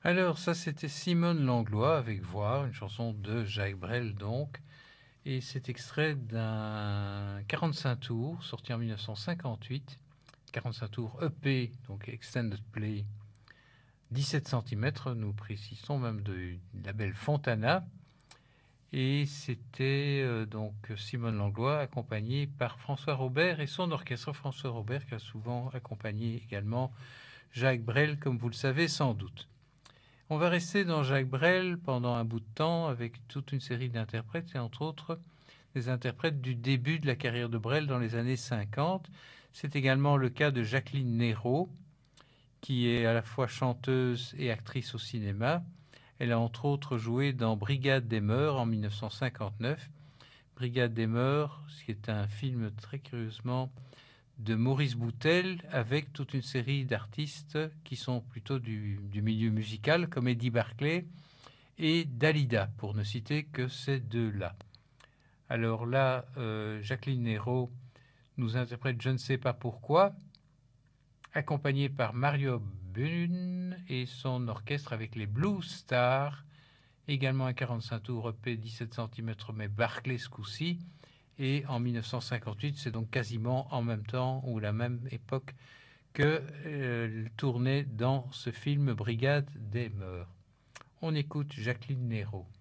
Alors, ça, c'était Simone Langlois avec Voir, une chanson de Jacques Brel, donc. Et c'est extrait d'un 45 tours, sorti en 1958. 45 tours EP, donc Extended Play, 17 cm, nous précisons, même du label Fontana. Et c'était donc Simone Langlois, accompagné par François Robert et son orchestre. François Robert qui a souvent accompagné également Jacques Brel, comme vous le savez sans doute. On va rester dans Jacques Brel pendant un bout de temps avec toute une série d'interprètes et entre autres des interprètes du début de la carrière de Brel dans les années 50. C'est également le cas de Jacqueline Néraud, qui est à la fois chanteuse et actrice au cinéma. Elle a entre autres joué dans Brigade des Mœurs en 1959. Brigade des Mœurs, qui est un film très curieusement de Maurice Boutel avec toute une série d'artistes qui sont plutôt du milieu musical, comme Eddie Barclay et Dalida, pour ne citer que ces deux-là. Alors là, Jacqueline Néraud nous interprète Je ne sais pas pourquoi, accompagnée par Mario Bunun et son orchestre avec les Blue Stars, également un 45 tours EP 17 cm, mais Barclay ce coup-ci. Et en 1958, c'est donc quasiment en même temps ou la même époque que tournait dans ce film Brigade des Mœurs. On écoute Jacqueline Néraud.